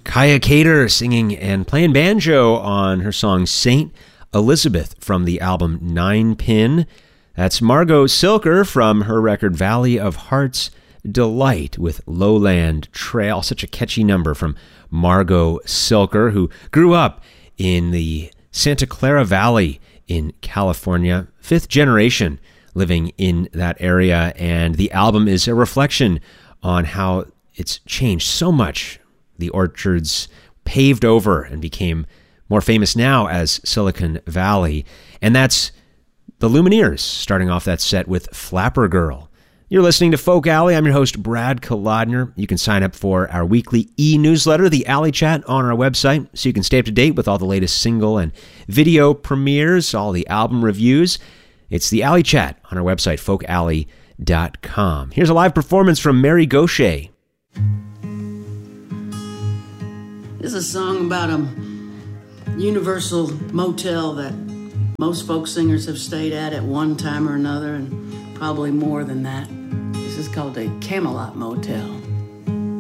Kaya Cater singing and playing banjo on her song Saint Elizabeth from the album Nine Pin. That's Margot Silker from her record Valley of Heart's Delight with Lowland Trail. Such a catchy number from Margot Silker, who grew up in the Santa Clara Valley in California, fifth generation living in that area. And the album is a reflection on how it's changed so much. The Orchards paved over and became more famous now as Silicon Valley. And that's the Lumineers, starting off that set with Flapper Girl. You're listening to Folk Alley. I'm your host, Brad Kolodner. You can sign up for our weekly e-newsletter, the Alley Chat, on our website, so you can stay up to date with all the latest single and video premieres, all the album reviews. It's the Alley Chat on our website, folkalley.com. Here's a live performance from Mary Gauthier. This is a song about a universal motel that most folk singers have stayed at one time or another, and probably more than that. This is called a Camelot Motel.